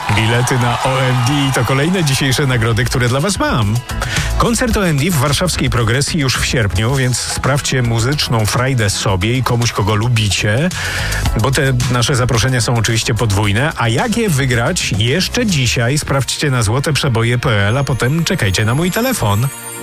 Bilety na OMD to kolejne dzisiejsze nagrody, które dla Was mam. Koncert OMD w warszawskiej Progresji już w sierpniu, więc sprawdźcie muzyczną frajdę sobie i komuś, kogo lubicie, bo te nasze zaproszenia są oczywiście podwójne, a jak je wygrać jeszcze dzisiaj, sprawdźcie na złoteprzeboje.pl, a potem czekajcie na mój telefon.